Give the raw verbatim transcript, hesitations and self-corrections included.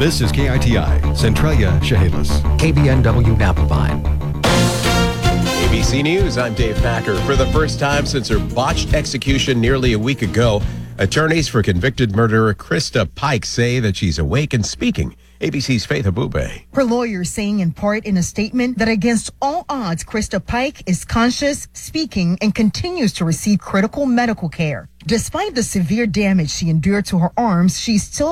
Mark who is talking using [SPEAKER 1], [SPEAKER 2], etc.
[SPEAKER 1] This is K I T I, Centralia, Chehalis.
[SPEAKER 2] K B N W Napa Vine.
[SPEAKER 3] A B C News, I'm Dave Packer. For the first time since her botched execution nearly a week ago, attorneys for convicted murderer Krista Pike say that she's awake and speaking. A B C's Faith Abube.
[SPEAKER 4] Her lawyer saying in part in a statement that against all odds, Krista Pike is conscious, speaking, and continues to receive critical medical care. Despite the severe damage she endured to her arms, she's still